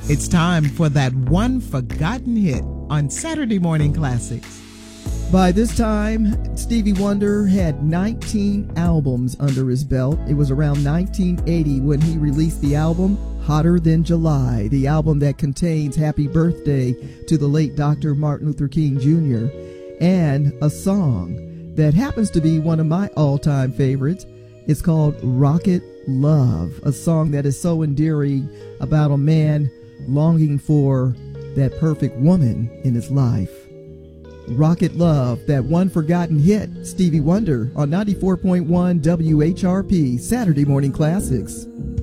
It's time for that one forgotten hit on Saturday Morning Classics. By this time, Stevie Wonder had 19 albums under his belt. It was around 1980 when he released the album Hotter Than July, the album that contains Happy Birthday to the late Dr. Martin Luther King Jr., and a song that happens to be one of my all-time favorites. It's called Rocket Love, a song that is so endearing about a man longing for that perfect woman in his life. Rocket Love, that one forgotten hit, Stevie Wonder on 94.1 WHRP, Saturday Morning Classics.